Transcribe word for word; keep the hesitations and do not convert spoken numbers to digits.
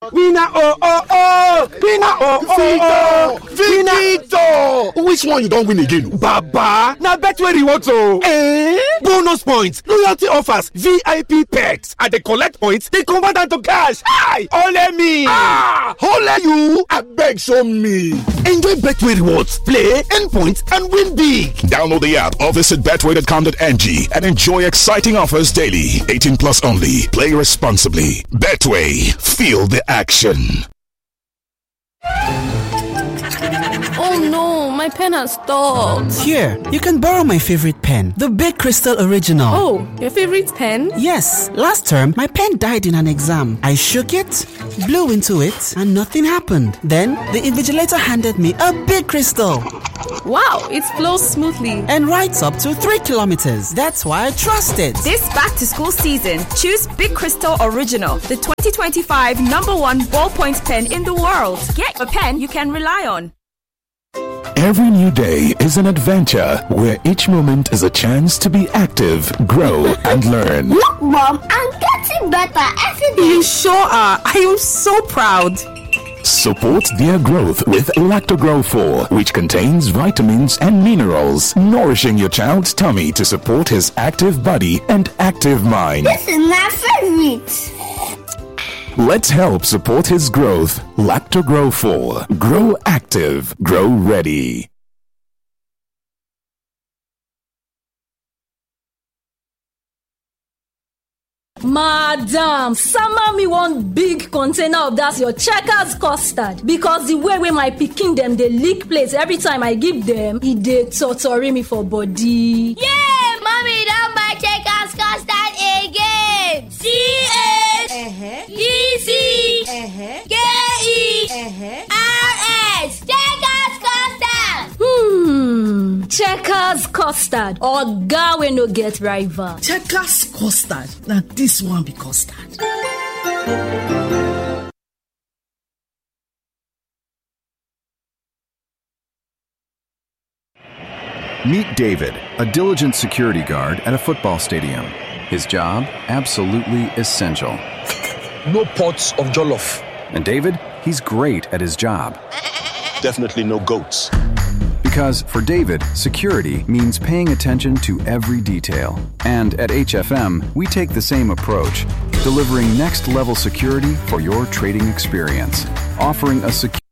Winner oh oh oh! Winner oh oh oh! Victor! Which one you don't win again? Baba! Now Betway rewards oh! Eh? Bonus points, loyalty offers, V I P perks. And they collect points, they convert them to cash. Hi! Only me! Ah! Only you! I beg show me! Enjoy Betway rewards, play, earn points, and win big! Download the app or visit betway dot com dot n g and enjoy exciting offers daily. eighteen plus only. Play responsibly. Betway. Feel the action. Oh no, my pen has stopped. Here, you can borrow my favorite pen, the Big Crystal Original. Oh, your favorite pen? Yes, last term my pen died in an exam. I shook it, blew into it, and nothing happened. Then the invigilator handed me a Big Crystal. Wow, it flows smoothly and writes up to three kilometers. That's why I trust it. This back to school season, choose Big Crystal Original, the twenty twenty-five number one ballpoint pen in the world. Get a pen you can rely on. Every new day is an adventure where each moment is a chance to be active, grow, and learn. Look, Mom, I'm getting better every day. You sure are. I am so proud. Support their growth with Lactogrow four, which contains vitamins and minerals, nourishing your child's tummy to support his active body and active mind. This is my favorite. Let's help support his growth. Lactogrow four. Grow active. Grow ready. Madam, sama me one big container of that your Checkers custard, because the way wey my pikin dem dey lick plate every time I give them, e dey totori me for body. Yay! Mommy don buy Checkers custard again. C H E C K E R S Checkers custard. Hmm, Checkers custard, oga wey no get rival. Checkers custard, now this one be custard. Meet David, a diligent security guard at a football stadium. His job, absolutely essential. No pots of jollof. And David, he's great at his job. Definitely no goats. Because for David, security means paying attention to every detail. And at H F M, we take the same approach, delivering next-level security for your trading experience, offering a secure